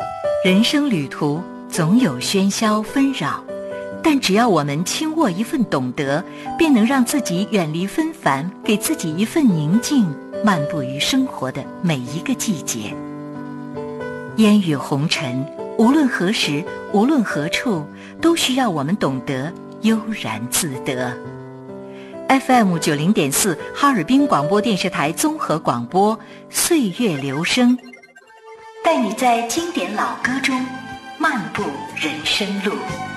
人生旅途总有喧嚣纷扰，但只要我们轻握一份懂得，便能让自己远离纷繁，给自己一份宁静，漫步于生活的每一个季节。烟雨红尘，无论何时，无论何处，都需要我们懂得悠然自得。FM 90.4哈尔滨广播电视台综合广播，岁月留声，带你在经典老歌中漫步人生路。